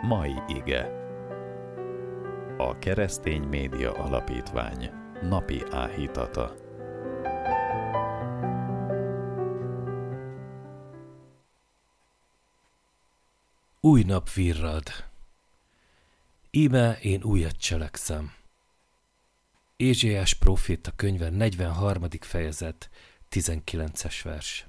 Mai ige. A Keresztény Média Alapítvány napi áhítata. Új nap virrad. Íme én újat cselekszem. Ézsaiás próféta könyve 43. fejezet 19. vers.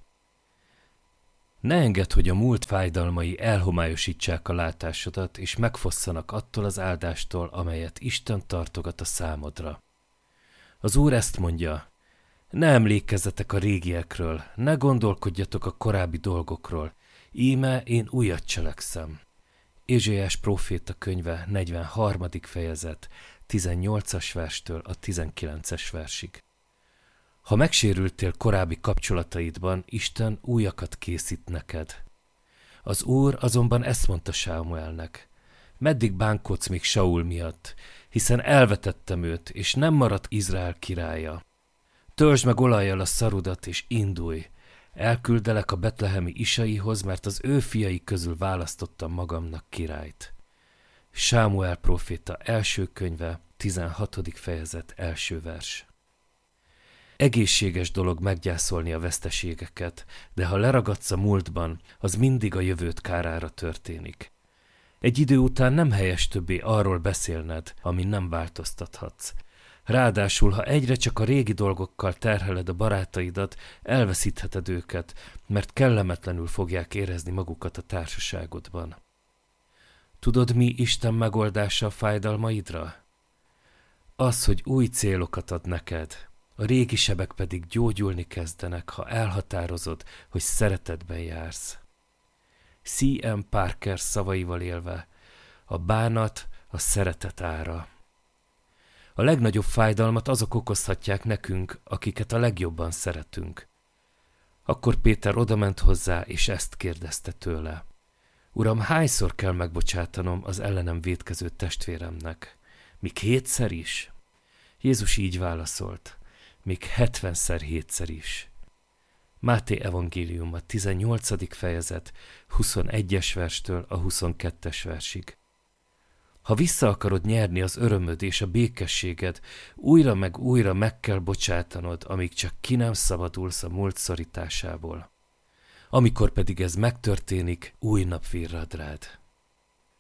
Ne engedd, hogy a múlt fájdalmai elhomályosítsák a látásodat, és megfosszanak attól az áldástól, amelyet Isten tartogat a számodra. Az Úr ezt mondja: ne emlékezzetek a régiekről, ne gondolkodjatok a korábbi dolgokról, íme én újat cselekszem. Ézsaiás próféta könyve 43. fejezet 18. verstől a 19. versig. Ha megsérültél korábbi kapcsolataidban, Isten újakat készít neked. Az Úr azonban ezt mondta Sámuelnek: meddig bánkodsz még Saul miatt, hiszen elvetettem őt, és nem maradt Izrael királya. Töltsd meg olajjal a szarudat, és indulj. Elküldelek a betlehemi Isaihoz, mert az ő fiai közül választottam magamnak királyt. Sámuel próféta első könyve, 16. fejezet első vers. Egészséges dolog meggyászolni a veszteségeket, de ha leragadsz a múltban, az mindig a jövőt kárára történik. Egy idő után nem helyes többé arról beszélned, amin nem változtathatsz. Ráadásul, ha egyre csak a régi dolgokkal terheled a barátaidat, elveszítheted őket, mert kellemetlenül fogják érezni magukat a társaságodban. Tudod, mi Isten megoldása a fájdalmaidra? Az, hogy új célokat ad neked. A régi sebek pedig gyógyulni kezdenek, ha elhatározod, hogy szeretetben jársz. C.M. Parker szavaival élve: a bánat a szeretet ára. A legnagyobb fájdalmat azok okozhatják nekünk, akiket a legjobban szeretünk. Akkor Péter odament hozzá, és ezt kérdezte tőle: Uram, hányszor kell megbocsátanom az ellenem vétkező testvéremnek? Míg 7-szer is? Jézus így válaszolt: még 70-7-szer is. Máté evangéliuma 18. fejezet 21. verstől a 22. versig. Ha vissza akarod nyerni az örömöd és a békességed, újra meg újra meg kell bocsátanod, amíg csak ki nem szabadulsz a múlt szorításából. Amikor pedig ez megtörténik, új nap virrad rád.